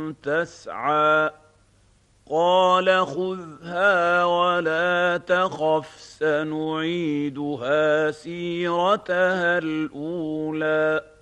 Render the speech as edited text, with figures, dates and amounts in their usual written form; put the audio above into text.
تسعى قال خذها ولا تخف سنعيدها سيرتها الاولى